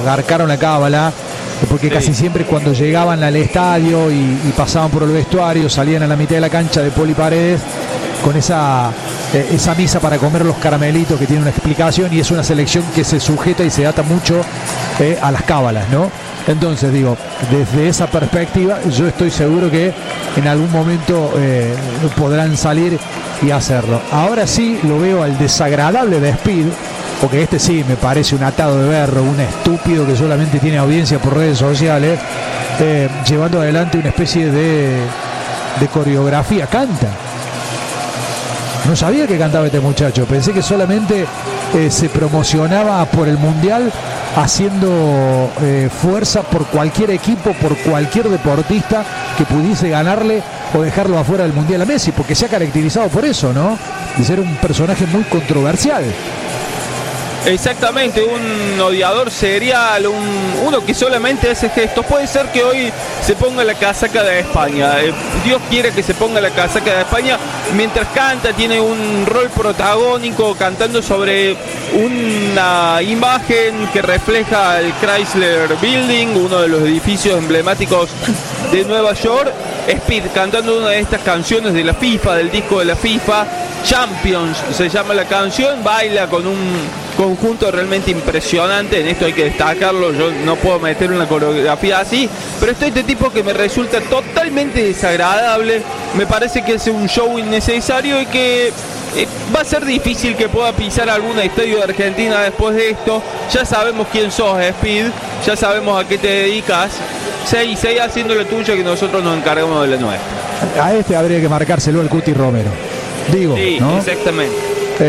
garcaron la cábala, porque casi siempre cuando llegaban al estadio y pasaban por el vestuario, salían a la mitad de la cancha de Poli Paredes con esa misa para comer los caramelitos, que tiene una explicación, y es una selección que se sujeta y se ata mucho a las cábalas, ¿no? Entonces digo, desde esa perspectiva yo estoy seguro que en algún momento podrán salir y hacerlo. Ahora sí lo veo al desagradable de Speed, porque este sí me parece un atado de berro, un estúpido que solamente tiene audiencia por redes sociales, llevando adelante una especie de coreografía. Canta. No sabía que cantaba este muchacho, pensé que solamente se promocionaba por el Mundial, haciendo fuerza por cualquier equipo, por cualquier deportista que pudiese ganarle o dejarlo afuera del Mundial a Messi, porque se ha caracterizado por eso, ¿no? De ser un personaje muy controversial. Exactamente, un odiador serial, uno que solamente hace gestos. Puede ser que hoy se ponga la casaca de España, Dios quiere que se ponga la casaca de España mientras canta, tiene un rol protagónico cantando sobre una imagen que refleja el Chrysler Building, uno de los edificios emblemáticos de Nueva York. Speed cantando una de estas canciones de la FIFA, del disco de la FIFA, Champions se llama la canción, baila con un conjunto realmente impresionante. En esto hay que destacarlo, yo no puedo meter una coreografía así, pero este tipo que me resulta totalmente desagradable, me parece que es un show innecesario y que va a ser difícil que pueda pisar algún estadio de Argentina después de esto. Ya sabemos quién sos, Speed, ya sabemos a qué te dedicas. Seguí haciendo lo tuyo, que nosotros nos encargamos de la nuestra. A este habría que marcárselo al Cuti Romero, digo, sí, ¿no? Exactamente.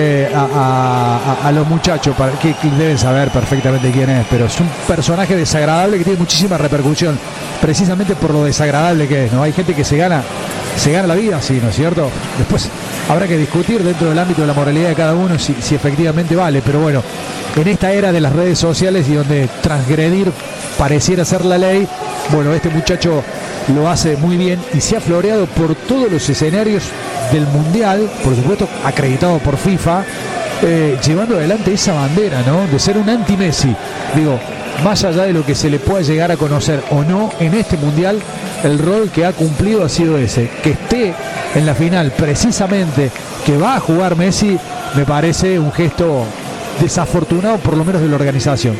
A los muchachos que deben saber perfectamente quién es, pero es un personaje desagradable que tiene muchísima repercusión, precisamente por lo desagradable que es, ¿no? Hay gente que se gana la vida, sí, ¿no es cierto? Después habrá que discutir dentro del ámbito de la moralidad de cada uno si efectivamente vale, pero bueno, en esta era de las redes sociales y donde transgredir pareciera ser la ley, bueno, este muchacho lo hace muy bien y se ha floreado por todos los escenarios del Mundial, por supuesto acreditado por FIFA, llevando adelante esa bandera, ¿no? De ser un anti-Messi. Digo, más allá de lo que se le pueda llegar a conocer o no en este Mundial, el rol que ha cumplido ha sido ese. Que esté en la final precisamente que va a jugar Messi, me parece un gesto desafortunado, por lo menos de la organización.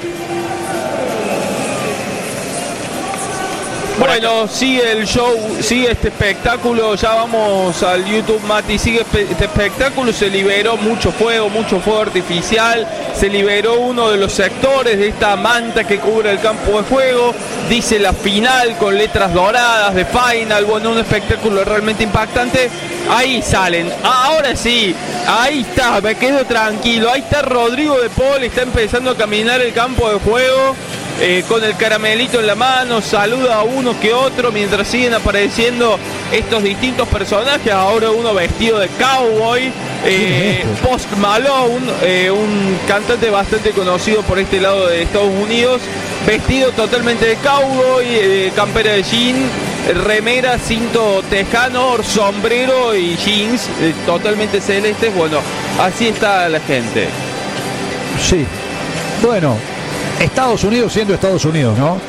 Bueno, sigue el show, sigue este espectáculo, ya vamos al YouTube, Mati, sigue este espectáculo, se liberó mucho fuego artificial, se liberó uno de los sectores de esta manta que cubre el campo de juego, dice la final con letras doradas de Final, bueno, un espectáculo realmente impactante. Ahí salen, ahora sí, ahí está, me quedo tranquilo, ahí está Rodrigo de Paul, está empezando a caminar el campo de juego. Con el caramelito en la mano, saluda a uno que otro mientras siguen apareciendo estos distintos personajes. Ahora uno vestido de cowboy, Post Malone, un cantante bastante conocido por este lado de Estados Unidos, vestido totalmente de cowboy, campera de jean, remera, cinto tejano, sombrero y jeans totalmente celestes. Bueno, así está la gente. Sí, bueno, Estados Unidos siendo Estados Unidos, ¿no?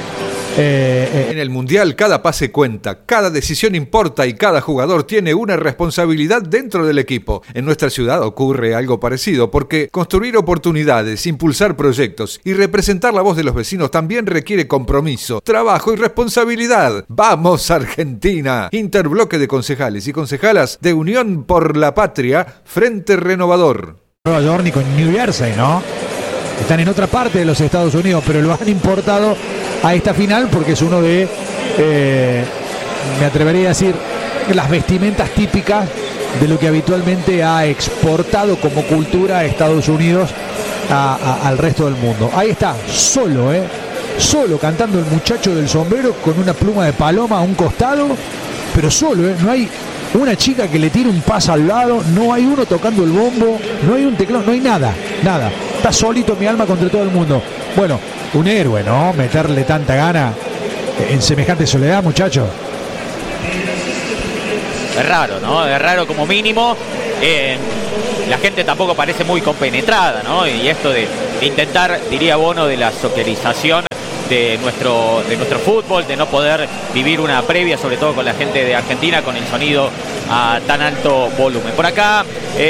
En el Mundial cada pase cuenta, cada decisión importa y cada jugador tiene una responsabilidad dentro del equipo. En nuestra ciudad ocurre algo parecido, porque construir oportunidades, impulsar proyectos y representar la voz de los vecinos también requiere compromiso, trabajo y responsabilidad. ¡Vamos, Argentina! Interbloque de concejales y concejalas de Unión por la Patria, Frente Renovador. Nueva York ni con New Jersey, ¿no? Están en otra parte de los Estados Unidos, pero lo han importado a esta final porque es uno de, me atrevería a decir, las vestimentas típicas de lo que habitualmente ha exportado como cultura a Estados Unidos al resto del mundo. Ahí está, solo cantando el muchacho del sombrero con una pluma de paloma a un costado, pero solo, no hay una chica que le tire un paso al lado, no hay uno tocando el bombo, no hay un teclado, no hay nada. Está solito mi alma contra todo el mundo. Bueno, un héroe, ¿no? Meterle tanta gana en semejante soledad, muchacho. Es raro, ¿no? Es raro como mínimo. La gente tampoco parece muy compenetrada, ¿no? Y esto de intentar, diría Bono, de la soquerización de nuestro fútbol, de no poder vivir una previa, sobre todo con la gente de Argentina, con el sonido a tan alto volumen. Por acá,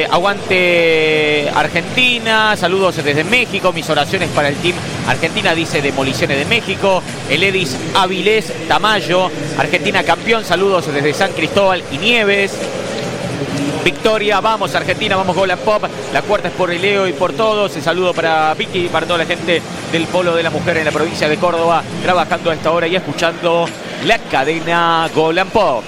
aguante Argentina, saludos desde México, mis oraciones para el team Argentina, dice Demoliciones de México. El Edis Avilés Tamayo, Argentina campeón, saludos desde San Cristóbal y Nieves. Victoria, vamos Argentina, vamos Gol and Pop, la cuarta es por el Leo y por todos. Un saludo para Vicky y para toda la gente del Polo de la Mujer en la provincia de Córdoba, trabajando a esta hora y escuchando la cadena Gol and Pop.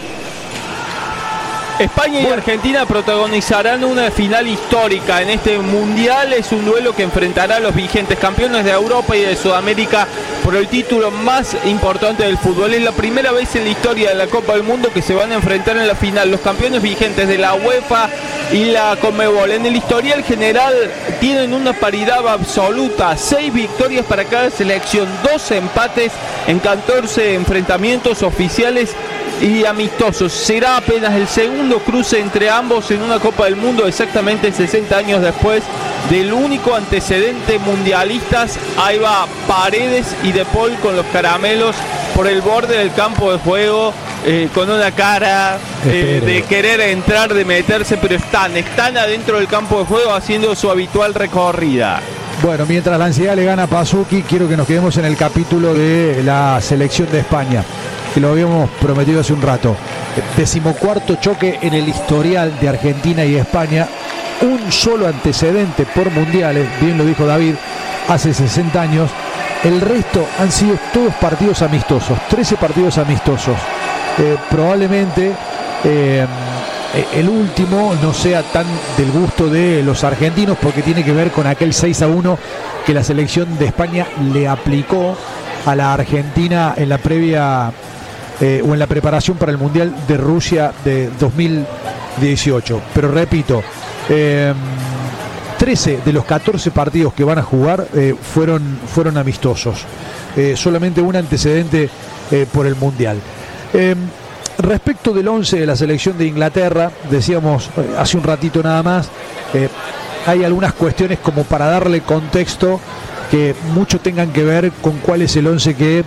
España y Argentina protagonizarán una final histórica en este mundial. Es un duelo que enfrentará a los vigentes campeones de Europa y de Sudamérica por el título más importante del fútbol. Es la primera vez en la historia de la Copa del Mundo que se van a enfrentar en la final los campeones vigentes de la UEFA y la Conmebol. En el historial general tienen una paridad absoluta, 6 victorias para cada selección, 2 empates en 14 enfrentamientos oficiales y amistosos. Será apenas el segundo cruce entre ambos en una Copa del Mundo, exactamente 60 años después del único antecedente mundialistas. Ahí va Paredes y De Paul con los caramelos por el borde del campo de juego, con una cara de querer entrar, de meterse, pero están adentro del campo de juego haciendo su habitual recorrida. Bueno, mientras la ansiedad le gana a Pazuki, quiero que nos quedemos en el capítulo de la selección de España, que lo habíamos prometido hace un rato. 14º choque en el historial de Argentina y España, un solo antecedente por mundiales, bien lo dijo David, hace 60 años. El resto han sido todos partidos amistosos, 13 partidos amistosos. Probablemente el último no sea tan del gusto de los argentinos, porque tiene que ver con aquel 6-1 que la selección de España le aplicó a la Argentina en la previa o en la preparación para el Mundial de Rusia de 2018. Pero repito, 13 de los 14 partidos que van a jugar fueron amistosos. Solamente un antecedente por el Mundial. Respecto del 11 de la selección de Inglaterra, decíamos hace un ratito nada más, hay algunas cuestiones como para darle contexto que mucho tengan que ver con cuál es el 11 que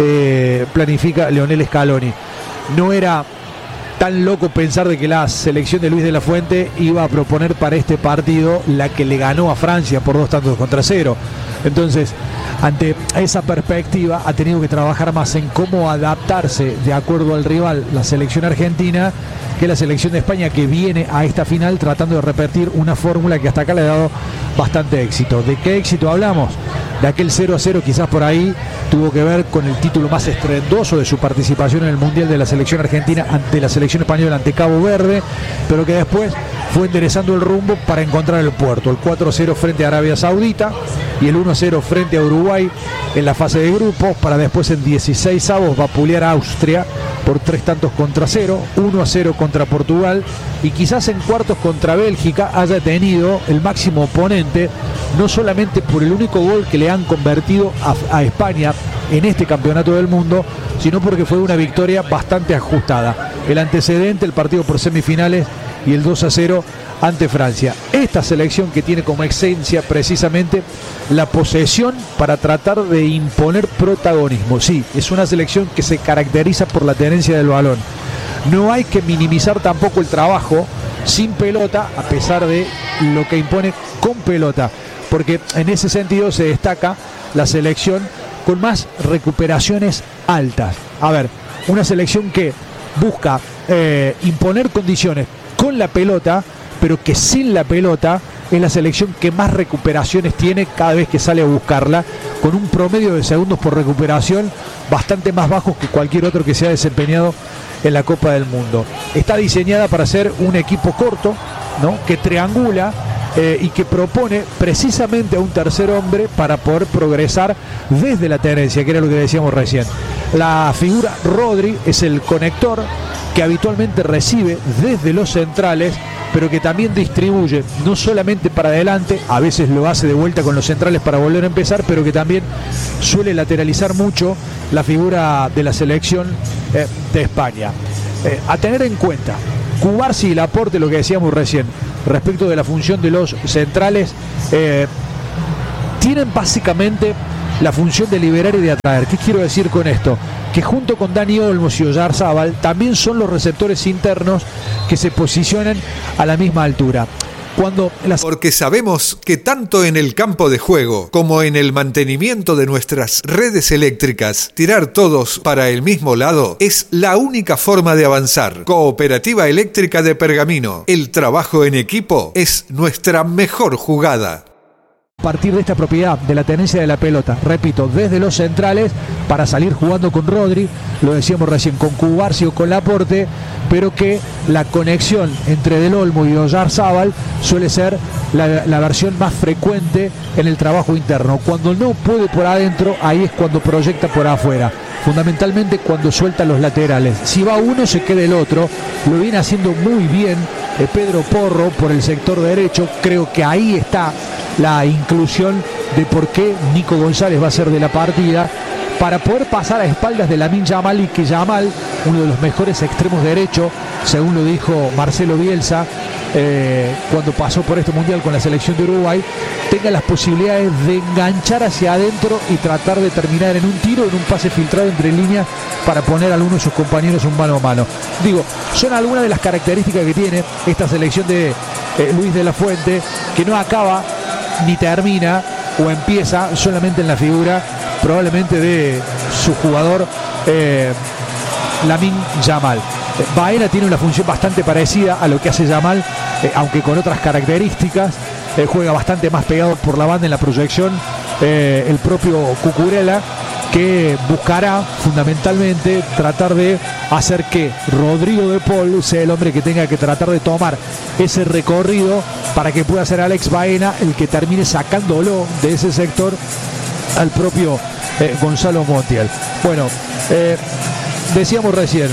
planifica Lionel Scaloni. No era tan loco pensar de que la selección de Luis de la Fuente iba a proponer para este partido la que le ganó a Francia por 2-0. Entonces, ante esa perspectiva, ha tenido que trabajar más en cómo adaptarse de acuerdo al rival, la selección argentina, que la selección de España, que viene a esta final tratando de repetir una fórmula que hasta acá le ha dado bastante éxito. ¿De qué éxito hablamos? De aquel 0-0, quizás por ahí tuvo que ver con el título más estruendoso de su participación en el Mundial de la selección argentina ante la selección española, ante Cabo Verde, pero que después fue enderezando el rumbo para encontrar el puerto. El 4-0 frente a Arabia Saudita y el 1-0 frente a Uruguay en la fase de grupos, para después en 16avos vapulear a Austria por 3-0, 1-0 contra Portugal, y quizás en cuartos contra Bélgica haya tenido el máximo oponente, no solamente por el único gol que le han convertido a España en este campeonato del mundo, sino porque fue una victoria bastante ajustada. El antecedente, el partido por semifinales y el 2-0 ante Francia. Esta selección que tiene como esencia precisamente la posesión para tratar de imponer protagonismo. Sí, es una selección que se caracteriza por la tenencia del balón. No hay que minimizar tampoco el trabajo sin pelota, a pesar de lo que impone con pelota, porque en ese sentido se destaca la selección con más recuperaciones altas. A ver, una selección que busca imponer condiciones con la pelota, pero que sin la pelota es la selección que más recuperaciones tiene cada vez que sale a buscarla, con un promedio de segundos por recuperación bastante más bajos que cualquier otro que se ha desempeñado en la Copa del Mundo. Está diseñada para ser un equipo corto, ¿no?, que triangula y que propone precisamente a un tercer hombre para poder progresar desde la tenencia, que era lo que decíamos recién. La figura Rodri es el conector que habitualmente recibe desde los centrales, pero que también distribuye no solamente para adelante, a veces lo hace de vuelta con los centrales para volver a empezar, pero que también suele lateralizar mucho la figura de la selección de España. A tener en cuenta, Cubarsí y Laporte, lo que decíamos recién, respecto de la función de los centrales, tienen básicamente la función de liberar y de atraer. ¿Qué quiero decir con esto? Que junto con Dani Olmos y Oyarzábal también son los receptores internos que se posicionan a la misma altura. Porque sabemos que tanto en el campo de juego como en el mantenimiento de nuestras redes eléctricas, tirar todos para el mismo lado es la única forma de avanzar. Cooperativa Eléctrica de Pergamino. El trabajo en equipo es nuestra mejor jugada. A partir de esta propiedad de la tenencia de la pelota, repito, desde los centrales para salir jugando con Rodri, lo decíamos recién, con Cubarsí o con Laporte, pero que la conexión entre Del Olmo y Oyarzábal suele ser la versión más frecuente en el trabajo interno. Cuando no puede por adentro, ahí es cuando proyecta por afuera, fundamentalmente cuando suelta los laterales. Si va uno, se queda el otro, lo viene haciendo muy bien Pedro Porro por el sector derecho. Creo que ahí está la inclusión de por qué Nico González va a ser de la partida, para poder pasar a espaldas de Lamine Yamal, y que Yamal, uno de los mejores extremos derecho, según lo dijo Marcelo Bielsa cuando pasó por este mundial con la selección de Uruguay, tenga las posibilidades de enganchar hacia adentro y tratar de terminar en un tiro, en un pase filtrado entre líneas, para poner a alguno de sus compañeros un mano a mano. Digo, son algunas de las características que tiene esta selección de Luis de la Fuente, que no acaba ni termina o empieza solamente en la figura probablemente de su jugador Lamine Yamal. Baena tiene una función bastante parecida a lo que hace Yamal, aunque con otras características. Juega bastante más pegado por la banda en la proyección el propio Cucurella, que buscará fundamentalmente tratar de hacer que Rodrigo de Paul sea el hombre que tenga que tratar de tomar ese recorrido para que pueda ser Alex Baena el que termine sacándolo de ese sector al propio Gonzalo Montiel. Bueno, decíamos recién,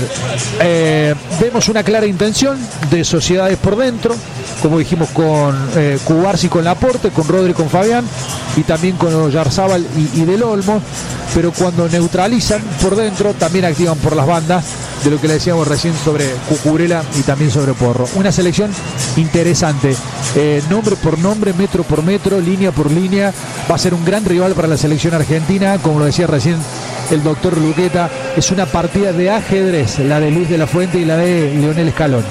vemos una clara intención de sociedades por dentro, como dijimos, con Cubarsí, con Laporte, con Rodri, con Fabián, y también con Oyarzábal y Del Olmo, pero cuando neutralizan por dentro también activan por las bandas, de lo que le decíamos recién sobre Cucurella y también sobre Porro. Una selección interesante, nombre por nombre, metro por metro, línea por línea. Va a ser un gran rival para la selección argentina, como lo decía recién el doctor Luqueta. Es una partida de ajedrez, la de Luis de la Fuente y la de Lionel Scaloni.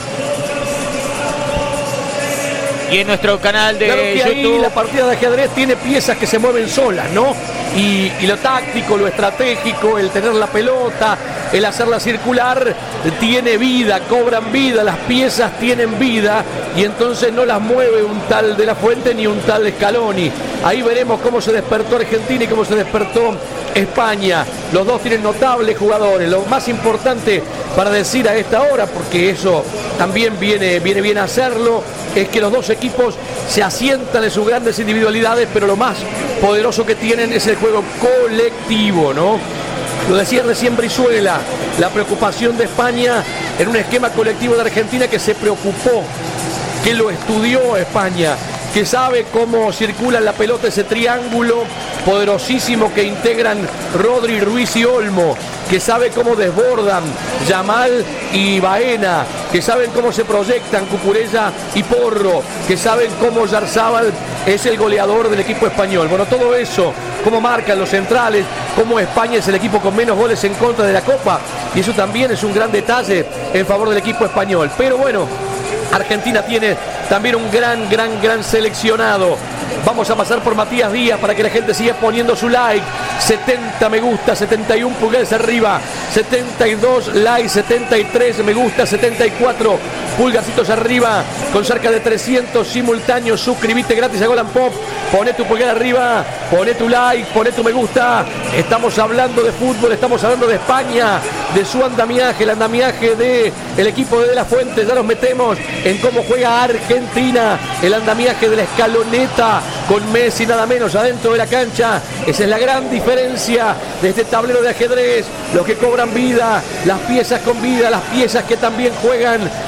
Y en nuestro canal de claro que YouTube, ahí la partida de ajedrez tiene piezas que se mueven solas, ¿no? Y lo táctico, lo estratégico, el tener la pelota, el hacerla circular, tiene vida, cobran vida, las piezas tienen vida, y entonces no las mueve un tal de la Fuente ni un tal Scaloni. Ahí veremos cómo se despertó Argentina y cómo se despertó España. Los dos tienen notables jugadores. Lo más importante para decir a esta hora, porque eso también viene bien a hacerlo, es que los dos equipos se asientan en sus grandes individualidades, pero lo más poderoso que tienen es el juego colectivo, ¿no? Lo decía recién Brizuela, la preocupación de España en un esquema colectivo de Argentina que se preocupó, que lo estudió España, que sabe cómo circula la pelota, ese triángulo poderosísimo que integran Rodri, Ruiz y Olmo, que sabe cómo desbordan Yamal y Baena, que saben cómo se proyectan Cucurella y Porro, que saben cómo Oyarzábal es el goleador del equipo español. Bueno, todo eso, cómo marcan los centrales, cómo España es el equipo con menos goles en contra de la Copa, y eso también es un gran detalle en favor del equipo español. Pero bueno, Argentina tiene también un gran seleccionado. Vamos a pasar por Matías Díaz para que la gente siga poniendo su like. 70 me gusta, 71 pulgares arriba, 72 like, 73 me gusta, 74 pulgarcitos arriba, con cerca de 300 simultáneos. Suscribite gratis a Golan Pop, poné tu pulgar arriba, poné tu like, poné tu me gusta. Estamos hablando de fútbol, estamos hablando de España, de su andamiaje, el andamiaje del equipo de la Fuente. Ya nos metemos en cómo juega Argentina, el andamiaje de la escaloneta, con Messi nada menos adentro de la cancha. Esa es la gran diferencia de este tablero de ajedrez, los que cobran vida, las piezas con vida, las piezas que también juegan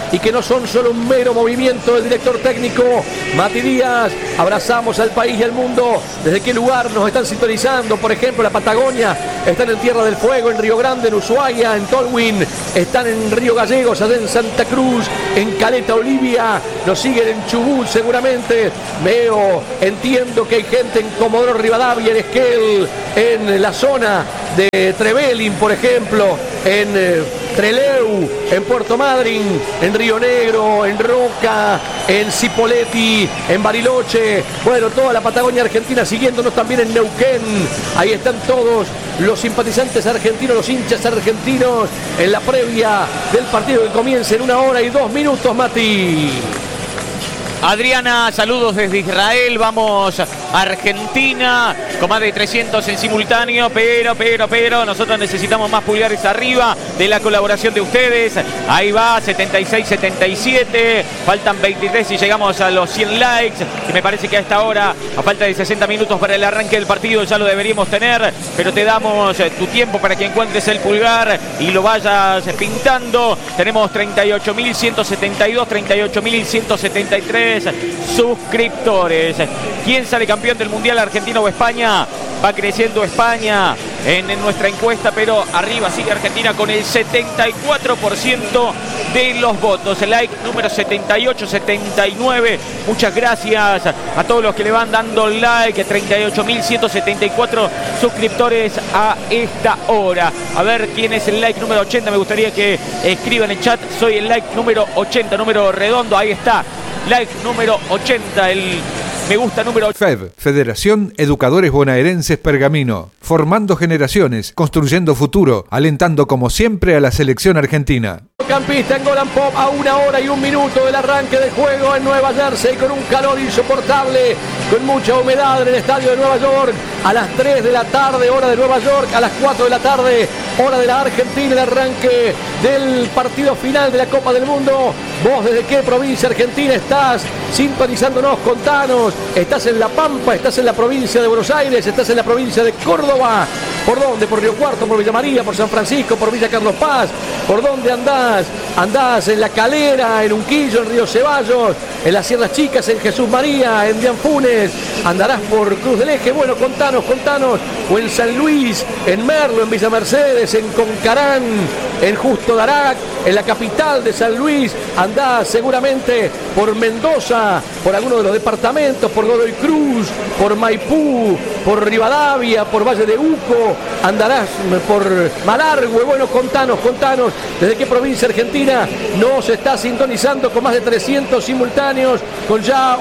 y que no son solo un mero movimiento del director técnico Mati Díaz. Abrazamos al país y al mundo. ¿Desde qué lugar nos están sintonizando? Por ejemplo, la Patagonia. Están en Tierra del Fuego, en Río Grande, en Ushuaia, en Tolwyn. Están en Río Gallegos, allá en Santa Cruz, en Caleta, Olivia. Nos siguen en Chubut seguramente. Entiendo que hay gente en Comodoro Rivadavia, en Esquel, en la zona de Trevelin, por ejemplo, en Trelew, en Puerto Madryn, en Río Negro, en Roca, en Cipolletti, en Bariloche. Bueno, toda la Patagonia Argentina siguiéndonos también en Neuquén. Ahí están todos los simpatizantes argentinos, los hinchas argentinos en la previa del partido que comienza en 1 hora y 2 minutos, Mati. Adriana, saludos desde Israel, vamos a Argentina, con más de 300 en simultáneo, pero nosotros necesitamos más pulgares arriba de la colaboración de ustedes. Ahí va, 76-77, faltan 23 y llegamos a los 100 likes, y me parece que a esta hora, a falta de 60 minutos para el arranque del partido, ya lo deberíamos tener, pero te damos tu tiempo para que encuentres el pulgar y lo vayas pintando. Tenemos 38.172, 38.173 suscriptores. ¿Quién sale campeón del Mundial, Argentina o España? Va creciendo España en nuestra encuesta, pero arriba sigue Argentina con el 74% de los votos. El like número 78, 79. Muchas gracias a todos los que le van dando like. 38.174 suscriptores a esta hora. A ver quién es el like número 80. Me gustaría que escriban en el chat. Soy el like número 80, número redondo. Ahí está. Like número 80, el me gusta número 8. FEB, Federación Educadores Bonaerenses Pergamino, formando generaciones, construyendo futuro, alentando como siempre a la selección argentina. Campista en Golan Pop a 1 hora y 1 minuto del arranque del juego en Nueva Jersey, con un calor insoportable, con mucha humedad en el estadio de Nueva York. A las 3 de la tarde, hora de Nueva York, a las 4 de la tarde, hora de la Argentina, el arranque del partido final de la Copa del Mundo. ¿Vos desde qué provincia argentina estás sintonizándonos? Contanos. ¿Estás en La Pampa? ¿Estás en la provincia de Buenos Aires? ¿Estás en la provincia de Córdoba? ¿Por dónde? ¿Por Río Cuarto? ¿Por Villa María? ¿Por San Francisco? ¿Por Villa Carlos Paz? ¿Por dónde andás? ¿Andás en La Calera, en Unquillo, en Río Ceballos, en las Sierras Chicas, en Jesús María, en Dianfunes? ¿Andarás por Cruz del Eje? Bueno, contanos. O en San Luis, en Merlo, en Villa Mercedes, en Concarán, en Justo Darac, en la capital de San Luis. Andás seguramente por Mendoza, por alguno de los departamentos, por Godoy Cruz, por Maipú, por Rivadavia, por Valle de Uco. Andarás por Malargüe. Bueno, contanos desde qué provincia argentina nos está sintonizando, con más de 300 simultáneos, con ya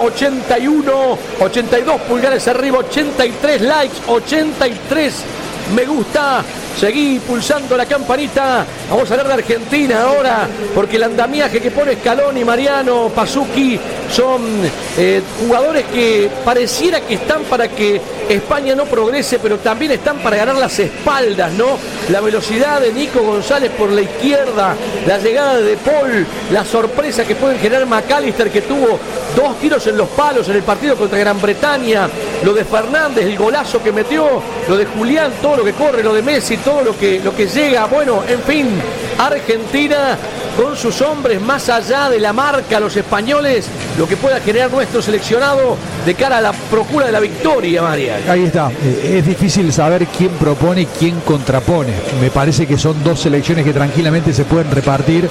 82 pulgares arriba, 83 likes, 83 me gusta. Seguí pulsando la campanita. Vamos a hablar de Argentina ahora, porque el andamiaje que pone Scaloni, Mariano, Pasucchi son jugadores que pareciera que están para que España no progrese, pero también están para ganar las espaldas, ¿no? La velocidad de Nico González por la izquierda, la llegada de Paul, la sorpresa que puede generar McAllister, que tuvo 2 tiros en los palos en el partido contra Gran Bretaña, lo de Fernández, el golazo que metió, lo de Julián, todo lo que corre, lo de Messi, todo lo que llega. Bueno, en fin, Argentina con sus hombres, más allá de la marca, los españoles, lo que pueda generar nuestro seleccionado de cara a la procura de la victoria, María. Ahí está, es difícil saber quién propone y quién contrapone. Me parece que son dos selecciones que tranquilamente se pueden repartir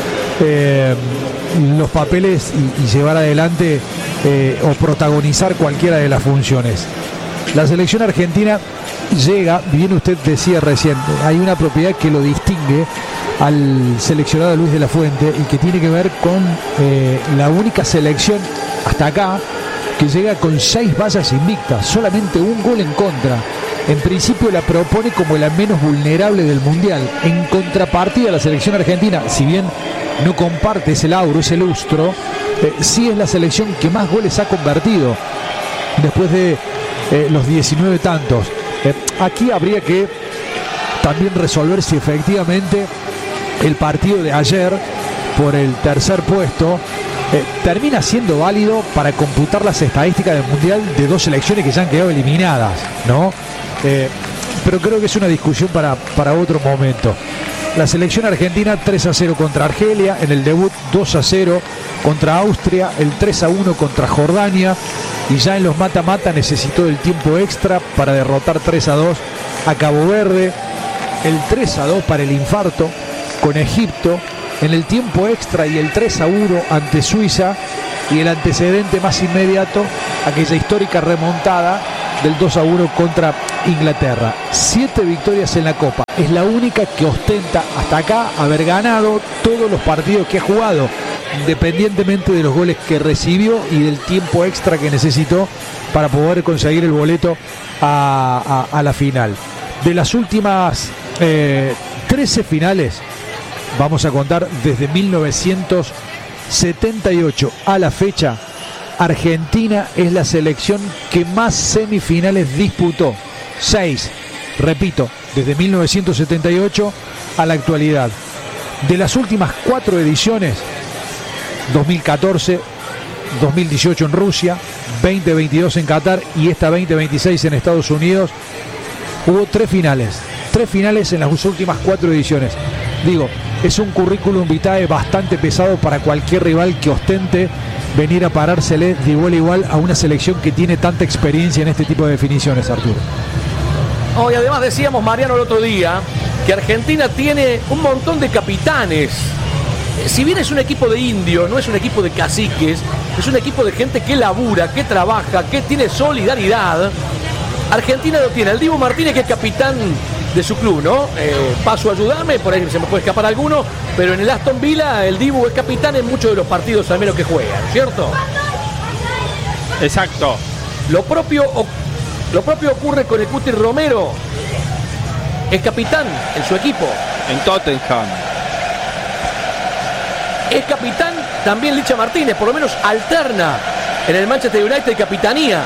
los papeles y llevar adelante o protagonizar cualquiera de las funciones. La selección argentina llega, bien usted decía recién, hay una propiedad que lo distingue al seleccionado Luis de la Fuente y que tiene que ver con la única selección hasta acá que llega con 6 vallas invictas, solamente 1 gol en contra. En principio la propone como la menos vulnerable del Mundial. En contrapartida, la selección argentina, si bien no comparte ese lauro, ese lustro, sí es la selección que más goles ha convertido después de los 19 tantos. Aquí habría que también resolver si efectivamente el partido de ayer por el tercer puesto termina siendo válido para computar las estadísticas del Mundial de 2 selecciones que ya han quedado eliminadas, ¿no? Pero creo que es una discusión para otro momento. La selección argentina 3-0 contra Argelia, en el debut 2-0 contra Austria, el 3-1 contra Jordania, y ya en los mata-mata necesitó el tiempo extra para derrotar 3-2 a Cabo Verde, el 3-2 para el infarto con Egipto, en el tiempo extra y el 3-1 ante Suiza, y el antecedente más inmediato, aquella histórica remontada del 2-1 contra Inglaterra. 7 victorias en la Copa. Es la única que ostenta hasta acá haber ganado todos los partidos que ha jugado, independientemente de los goles que recibió y del tiempo extra que necesitó para poder conseguir el boleto a la final. De las últimas 13 finales, vamos a contar desde 1978 a la fecha, Argentina es la selección que más semifinales disputó. 6, repito, desde 1978 a la actualidad. De las últimas 4 ediciones, 2014, 2018 en Rusia, 2022 en Qatar y esta 2026 en Estados Unidos, hubo 3 finales. 3 finales en las últimas 4 ediciones. Digo, es un currículum vitae bastante pesado para cualquier rival que ostente venir a parársele de igual a igual a una selección que tiene tanta experiencia en este tipo de definiciones, Arturo. Oh, y además decíamos, Mariano, el otro día, que Argentina tiene un montón de capitanes. Si bien es un equipo de indios, no es un equipo de caciques, es un equipo de gente que labura, que trabaja, que tiene solidaridad. Argentina lo tiene. El Dibu Martínez, que es capitán de su club, ¿no? Paso, ayúdame, por ahí se me puede escapar alguno, pero en el Aston Villa el Dibu es capitán en muchos de los partidos al menos que juegan, ¿cierto? Exacto. Lo propio ocurre con el Cuti Romero, es capitán en su equipo. En Tottenham. Es capitán también Licha Martínez, por lo menos alterna en el Manchester United capitanía.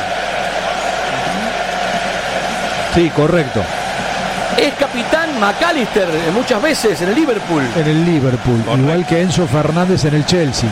Sí, correcto. Es capitán McAllister muchas veces en el Liverpool. En el Liverpool, correcto. Igual que Enzo Fernández en el Chelsea.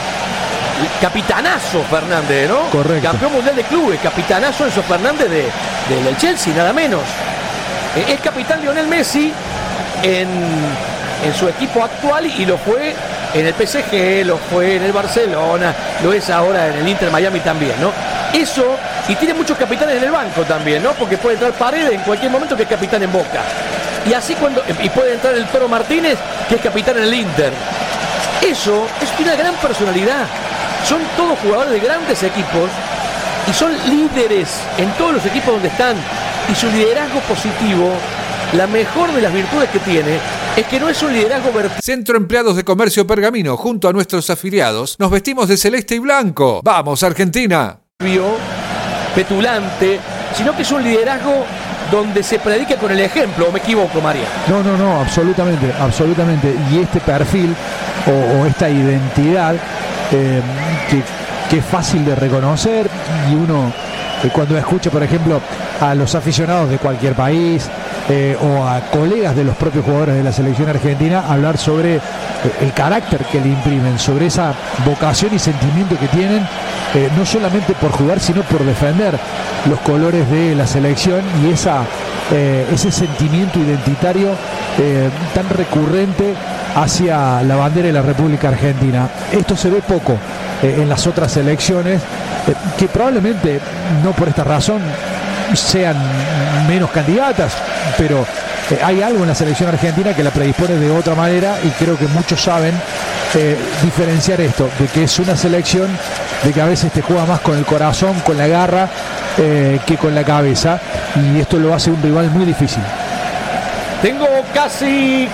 Capitanazo Fernández, ¿no? Correcto. Campeón mundial de clubes, capitanazo Enzo Fernández del Chelsea, nada menos. Es capitán Lionel Messi en su equipo actual y lo fue en el PSG, lo fue en el Barcelona, lo es ahora en el Inter Miami también, ¿no? Eso, y tiene muchos capitanes en el banco también, ¿no? Porque puede entrar Paredes en cualquier momento, que es capitán en Boca. Y así y puede entrar el Toro Martínez, que es capitán en el Inter. Eso es una gran personalidad. Son todos jugadores de grandes equipos y son líderes en todos los equipos donde están. Y su liderazgo positivo, la mejor de las virtudes que tiene, es que no es un liderazgo vertical. Centro Empleados de Comercio Pergamino, junto a nuestros afiliados, nos vestimos de celeste y blanco. ¡Vamos, Argentina! Petulante, sino que es un liderazgo donde se predica con el ejemplo. ¿O me equivoco, María? No, absolutamente. Y este perfil o esta identidad que es fácil de reconocer, y uno cuando escucha, por ejemplo, a los aficionados de cualquier país o a colegas de los propios jugadores de la selección argentina hablar sobre el carácter que le imprimen, sobre esa vocación y sentimiento que tienen, no solamente por jugar, sino por defender los colores de la selección, y ese sentimiento identitario tan recurrente hacia la bandera de la República Argentina. Esto se ve poco en las otras selecciones, que probablemente no por esta razón sean menos candidatas, pero hay algo en la selección argentina que la predispone de otra manera, y creo que muchos saben diferenciar esto, de que es una selección de que a veces te juega más con el corazón, con la garra, que con la cabeza, y esto lo hace un rival muy difícil. Tengo casi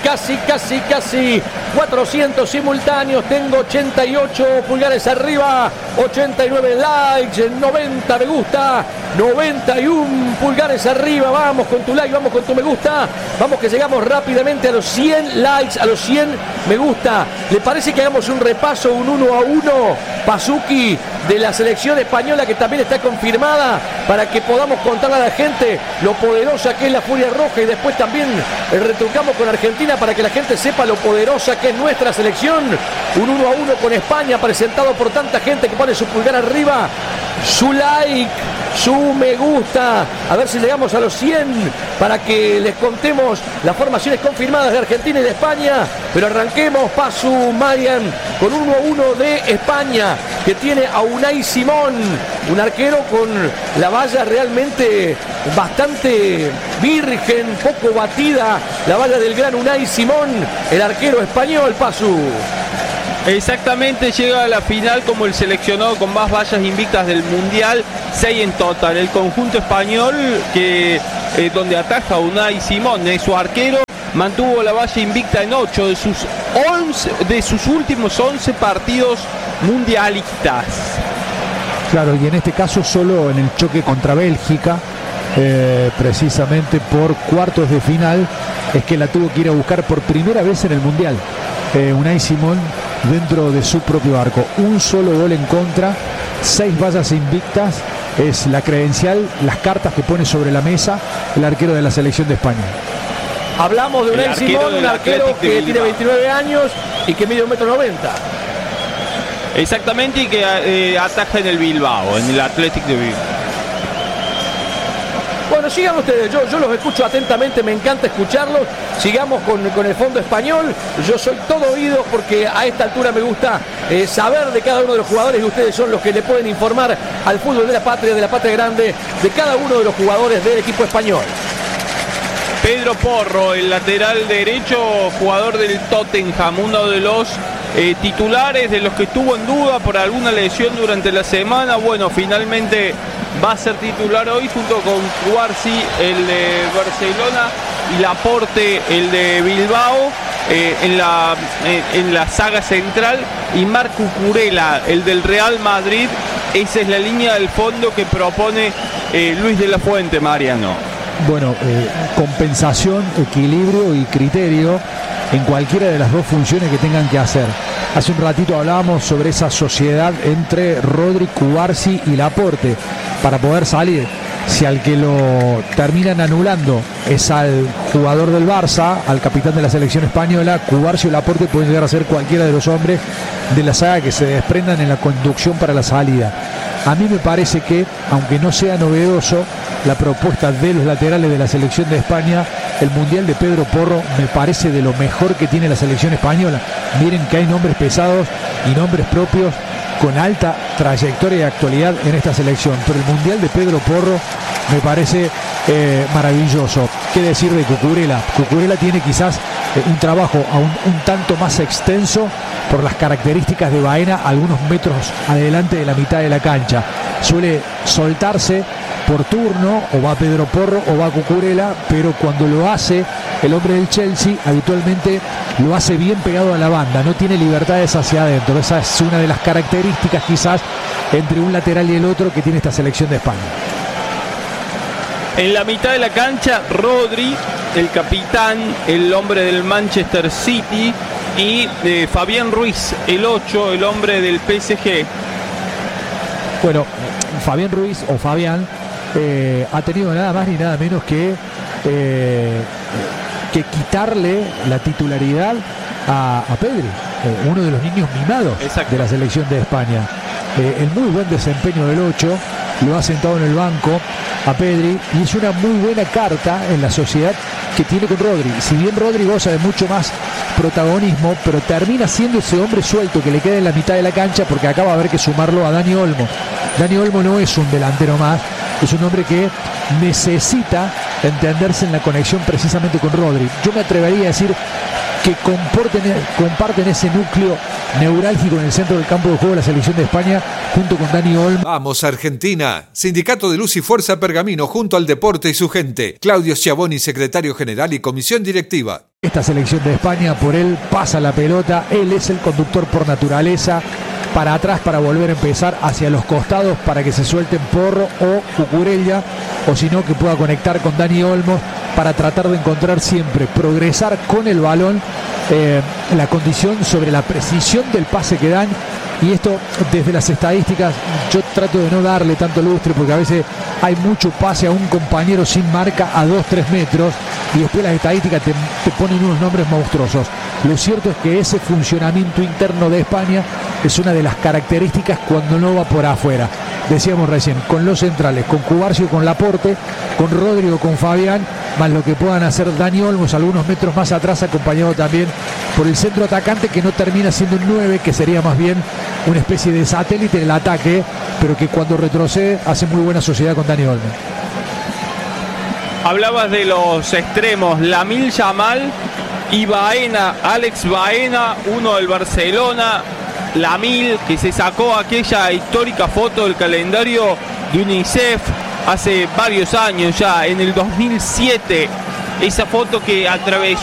400 simultáneos, tengo 88 pulgares arriba, 89 likes, 90 me gusta, 91 pulgares arriba. Vamos con tu like, vamos con tu me gusta, vamos que llegamos rápidamente a los 100 likes, a los 100 me gusta. ¿Le parece que hagamos un repaso, un 1-1, Pazuki, de la selección española, que también está confirmada, para que podamos contarle a la gente lo poderosa que es la Furia Roja, y después también retrucamos con Argentina para que la gente sepa lo poderosa que es nuestra selección? Un 1-1 con España, presentado por tanta gente que pone su pulgar arriba, su like, su me gusta. A ver si llegamos a los 100 para que les contemos las formaciones confirmadas de Argentina y de España. Pero arranquemos, Pasu, Marian, con 1-1 de España, que tiene a Unai Simón, un arquero con la valla realmente bastante virgen, poco batida, la valla del gran Unai Simón, el arquero español, Pasu. Exactamente, llega a la final como el seleccionado con más vallas invictas del Mundial, 6 en total. El conjunto español, que donde ataja Unai Simón, es su arquero, mantuvo la valla invicta en 8 de sus últimos 11 partidos mundialistas. Claro, y en este caso solo en el choque contra Bélgica, precisamente por cuartos de final, es que la tuvo que ir a buscar por primera vez en el Mundial. Unai Simón dentro de su propio arco, un solo gol en contra, 6 vallas invictas, es la credencial, las cartas que pone sobre la mesa el arquero de la selección de España. Hablamos de Unai Simón, un arquero que tiene 29 años y que mide 1,90 m. Exactamente, y que ataja en el Bilbao, en el Athletic de Bilbao. Bueno, sigan ustedes, yo los escucho atentamente, me encanta escucharlos. Sigamos con el fondo español. Yo soy todo oídos porque a esta altura me gusta saber de cada uno de los jugadores, y ustedes son los que le pueden informar al fútbol de la patria grande, de cada uno de los jugadores del equipo español. Pedro Porro, el lateral derecho, jugador del Tottenham, uno de los titulares, de los que estuvo en duda por alguna lesión durante la semana. Bueno, finalmente va a ser titular hoy junto con Cubarsí, el de Barcelona, y Laporte, el de Bilbao, en la saga central, y Marc Cucurella, el del Real Madrid. Esa es la línea del fondo que propone Luis de la Fuente, Mariano. Bueno, compensación, equilibrio y criterio en cualquiera de las dos funciones que tengan que hacer. Hace un ratito hablábamos sobre esa sociedad entre Rodri, Cubarsí y Laporte para poder salir. Si al que lo terminan anulando es al jugador del Barça, al capitán de la selección española, Cubarsí o Laporte pueden llegar a ser cualquiera de los hombres de la saga que se desprendan en la conducción para la salida. A mí me parece que, aunque no sea novedoso, la propuesta de los laterales de la selección de España, el Mundial de Pedro Porro me parece de lo mejor que tiene la selección española. Miren que hay nombres pesados y nombres propios con alta trayectoria y actualidad en esta selección, pero el Mundial de Pedro Porro me parece maravilloso. ¿Qué decir de Cucurella? Cucurella tiene quizás un trabajo un tanto más extenso por las características de Baena, algunos metros adelante de la mitad de la cancha. Suele soltarse por turno, o va Pedro Porro o va Cucurella, pero cuando lo hace el hombre del Chelsea, habitualmente lo hace bien pegado a la banda, no tiene libertades hacia adentro. Esa es una de las características quizás entre un lateral y el otro que tiene esta selección de España. En la mitad de la cancha, Rodri, el capitán, el hombre del Manchester City, y Fabián Ruiz, el 8, el hombre del PSG. Bueno, Fabián Ruiz o Fabián ha tenido nada más ni nada menos que quitarle la titularidad a Pedri, uno de los niños mimados. Exacto. De la selección de España. El muy buen desempeño del 8 lo ha sentado en el banco a Pedri, y es una muy buena carta en la sociedad que tiene con Rodri. Si bien Rodri goza de mucho más protagonismo, pero termina siendo ese hombre suelto que le queda en la mitad de la cancha, porque acaba de haber que sumarlo a Dani Olmo. Dani Olmo no es un delantero más, es un hombre que necesita entenderse en la conexión precisamente con Rodri. Yo me atrevería a decir que comparten ese núcleo neurálgico en el centro del campo de juego de la selección de España junto con Dani Olmo. Vamos Argentina. Sindicato de Luz y Fuerza Pergamino junto al deporte y su gente. Claudio Schiavoni, secretario general y comisión directiva. Esta selección de España, por él pasa la pelota, él es el conductor por naturaleza, para atrás para volver a empezar, hacia los costados para que se suelten Porro o Cucurella, o si no que pueda conectar con Dani Olmo para tratar de encontrar siempre, progresar con el balón, la condición sobre la precisión del pase que dan. Y esto desde las estadísticas yo trato de no darle tanto lustre, porque a veces hay mucho pase a un compañero sin marca a 2-3 metros y después las estadísticas te ponen unos nombres monstruosos. Lo cierto es que ese funcionamiento interno de España es una de las características cuando no va por afuera. decíamos recién, con los centrales, con Cubarcio, con Laporte, con Rodrigo, con Fabián, más lo que puedan hacer Dani Olmos algunos metros más atrás, acompañado también por el centro atacante, que no termina siendo un 9, que sería más bien una especie de satélite del ataque, pero que cuando retrocede hace muy buena sociedad con Dani Olmos. Hablabas de los extremos, Lamine Yamal y Baena, Alex Baena, uno del Barcelona, Lamine, que se sacó aquella histórica foto del calendario de UNICEF hace varios años ya, en el 2007, esa foto que atravesó